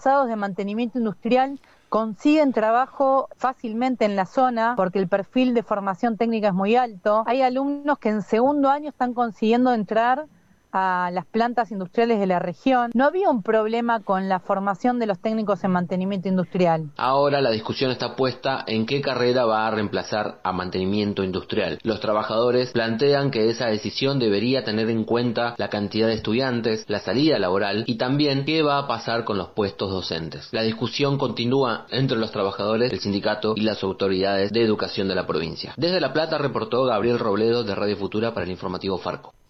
de mantenimiento industrial consiguen trabajo fácilmente en la zona porque el perfil de formación técnica es muy alto. Hay alumnos que en segundo año están consiguiendo entrar a las plantas industriales de la región. No había un problema con la formación de los técnicos en mantenimiento industrial. Ahora la discusión está puesta en qué carrera va a reemplazar a mantenimiento industrial. Los trabajadores plantean que esa decisión debería tener en cuenta la cantidad de estudiantes, la salida laboral y también qué va a pasar con los puestos docentes. La discusión continúa entre los trabajadores, el sindicato y las autoridades de educación de la provincia. Desde La Plata reportó Gabriel Robledo de Radio Futura para el informativo Farco.